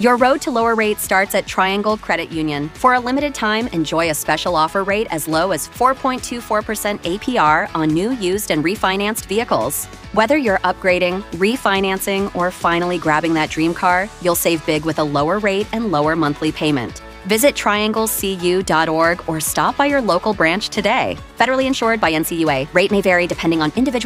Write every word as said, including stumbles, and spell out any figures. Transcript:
Your road to lower rates starts at Triangle Credit Union. For a limited time, enjoy a special offer rate as low as four point two four percent A P R on new, used, and refinanced vehicles. Whether you're upgrading, refinancing, or finally grabbing that dream car, you'll save big with a lower rate and lower monthly payment. Visit triangle c u dot org or stop by your local branch today. Federally insured by N C U A. Rate may vary depending on individual